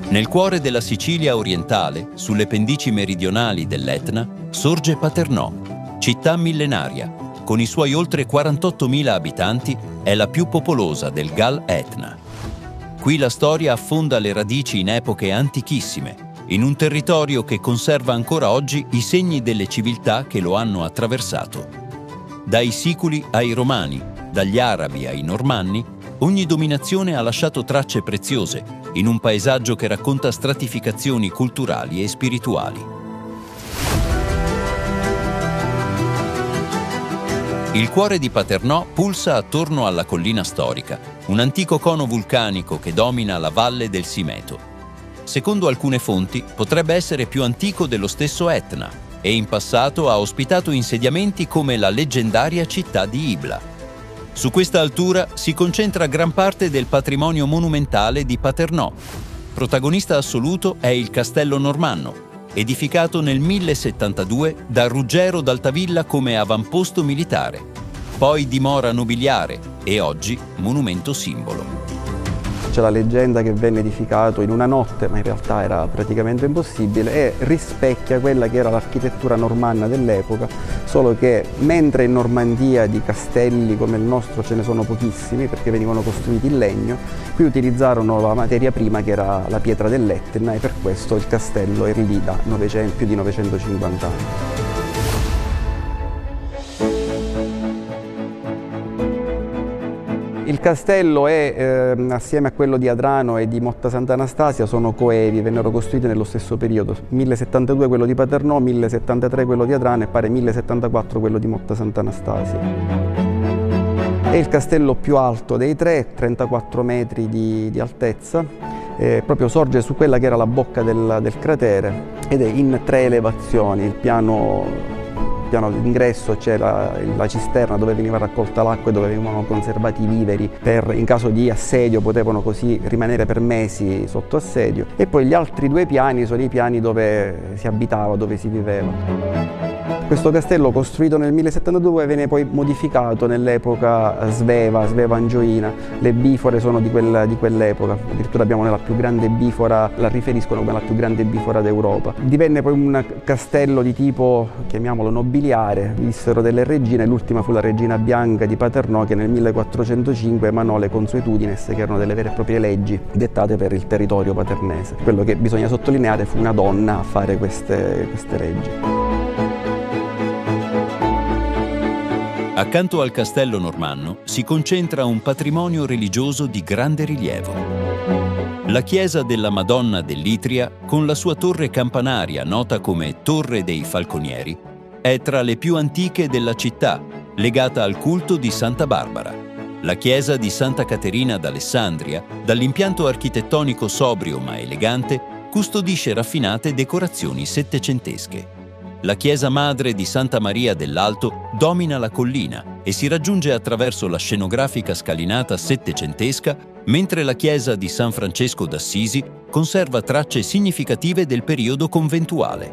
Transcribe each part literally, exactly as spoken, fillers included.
Nel cuore della Sicilia orientale, sulle pendici meridionali dell'Etna, sorge Paternò, città millenaria. Con i suoi oltre quarantottomila abitanti è la più popolosa del Gal Etna. Qui la storia affonda le radici in epoche antichissime, in un territorio che conserva ancora oggi i segni delle civiltà che lo hanno attraversato. Dai Siculi ai Romani, dagli Arabi ai Normanni, ogni dominazione ha lasciato tracce preziose in un paesaggio che racconta stratificazioni culturali e spirituali. Il cuore di Paternò pulsa attorno alla collina storica, un antico cono vulcanico che domina la valle del Simeto. Secondo alcune fonti, potrebbe essere più antico dello stesso Etna e in passato ha ospitato insediamenti come la leggendaria città di Ibla. Su questa altura si concentra gran parte del patrimonio monumentale di Paternò. Protagonista assoluto è il Castello Normanno, edificato nel millesettantadue da Ruggero d'Altavilla come avamposto militare, poi dimora nobiliare e oggi monumento simbolo. C'è la leggenda che venne edificato in una notte, ma in realtà era praticamente impossibile, e rispecchia quella che era l'architettura normanna dell'epoca, solo che mentre in Normandia di castelli come il nostro ce ne sono pochissimi perché venivano costruiti in legno, qui utilizzarono la materia prima che era la pietra dell'Etna e per questo il castello è lì da novecento, più di novecentocinquanta anni. Il castello è, eh, assieme a quello di Adrano e di Motta Sant'Anastasia, sono coevi, vennero costruiti nello stesso periodo. millesettantadue quello di Paternò, millesettantatré quello di Adrano e pare millesettantaquattro quello di Motta Sant'Anastasia. È il castello più alto dei tre, trentaquattro metri di, di altezza, eh, proprio sorge su quella che era la bocca del, del cratere ed è in tre elevazioni. Il piano piano d'ingresso c'è la, la cisterna dove veniva raccolta l'acqua e dove venivano conservati i viveri per, in caso di assedio, potevano così rimanere per mesi sotto assedio, e poi gli altri due piani sono i piani dove si abitava, dove si viveva. Questo castello, costruito nel millesettantadue, venne poi modificato nell'epoca sveva, sveva angioina. Le bifore sono di, quella, di quell'epoca, addirittura abbiamo la più grande bifora, la riferiscono come la più grande bifora d'Europa. Divenne poi un castello di tipo, chiamiamolo, nobiliare, vissero delle regine, l'ultima fu la regina Bianca di Paternò che nel millequattrocentocinque emanò le consuetudines, che erano delle vere e proprie leggi dettate per il territorio paternese. Quello che bisogna sottolineare, fu una donna a fare queste, queste leggi. Accanto al castello normanno si concentra un patrimonio religioso di grande rilievo. La chiesa della Madonna dell'Itria, con la sua torre campanaria nota come Torre dei Falconieri, è tra le più antiche della città, legata al culto di Santa Barbara. La chiesa di Santa Caterina d'Alessandria, dall'impianto architettonico sobrio ma elegante, custodisce raffinate decorazioni settecentesche. La chiesa madre di Santa Maria dell'Alto domina la collina e si raggiunge attraverso la scenografica scalinata settecentesca, mentre la chiesa di San Francesco d'Assisi conserva tracce significative del periodo conventuale.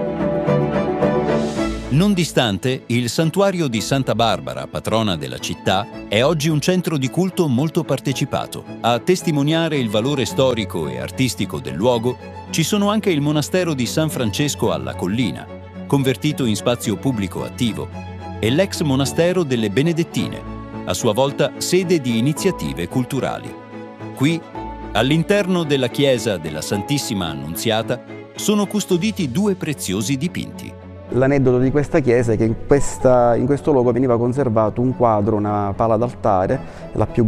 Non distante, il santuario di Santa Barbara, patrona della città, è oggi un centro di culto molto partecipato. A testimoniare il valore storico e artistico del luogo ci sono anche il monastero di San Francesco alla Collina, convertito in spazio pubblico attivo, e l'ex monastero delle Benedettine, a sua volta sede di iniziative culturali. Qui, all'interno della chiesa della Santissima Annunziata, sono custoditi due preziosi dipinti. L'aneddoto di questa chiesa è che in, questa, in questo luogo veniva conservato un quadro, una pala d'altare, la più